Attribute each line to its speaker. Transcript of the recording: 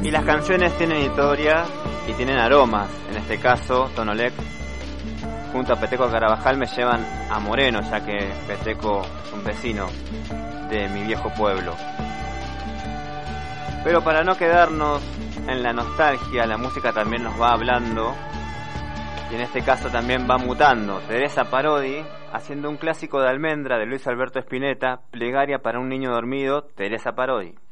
Speaker 1: Y las canciones tienen historia y tienen aromas. En este caso, Tonolec junto a Peteco Carabajal me llevan a Moreno, ya que Peteco es un vecino de mi viejo pueblo. Pero para no quedarnos en la nostalgia, la música también nos va hablando, y en este caso también va mutando. Teresa Parodi, haciendo un clásico de Almendra de Luis Alberto Spinetta, Plegaria para un niño dormido, Teresa Parodi.